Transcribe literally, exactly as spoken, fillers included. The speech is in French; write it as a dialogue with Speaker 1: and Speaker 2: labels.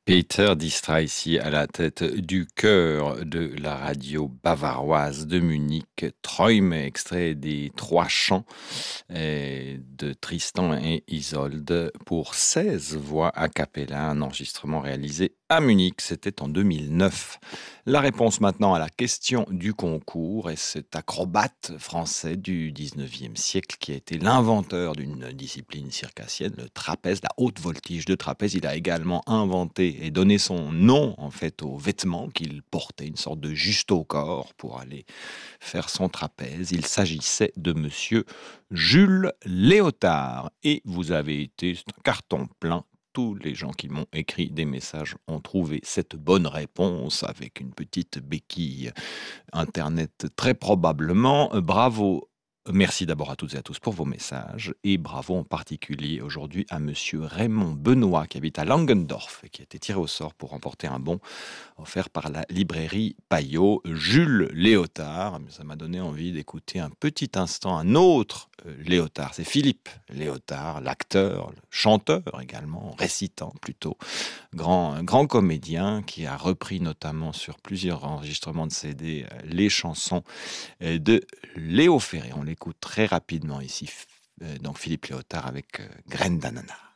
Speaker 1: Peter Distra ici à la tête du chœur de la radio bavaroise de Munich. Träume, extrait des trois chants eh, de Tristan et Isolde pour seize voix a cappella, un enregistrement réalisé à Munich, c'était en deux mille neuf. La réponse maintenant à la question du concours est cet acrobate français du dix-neuvième siècle qui a été l'inventeur d'une discipline circassienne, le trapèze, la haute voltige de trapèze. Il a également inventé et donné son nom en fait aux vêtements qu'il portait, une sorte de juste au corps pour aller faire son trapèze. Il s'agissait de monsieur Jules Léotard. Et vous avez été, c'est un carton plein. Tous les gens qui m'ont écrit des messages ont trouvé cette bonne réponse avec une petite béquille Internet très probablement. Euh, Bravo. Merci d'abord à toutes et à tous pour vos messages et bravo en particulier aujourd'hui à monsieur Raymond Benoît qui habite à Langendorf et qui a été tiré au sort pour remporter un bon offert par la librairie Payot. Jules Léotard, ça m'a donné envie d'écouter un petit instant un autre euh, Léotard, c'est Philippe Léotard, l'acteur, le chanteur également, récitant plutôt, grand, grand comédien qui a repris notamment sur plusieurs enregistrements de C D euh, les chansons euh, de Léo Ferré. On l'écoute très rapidement ici, euh, donc Philippe Léotard avec euh, Graine d'ananas.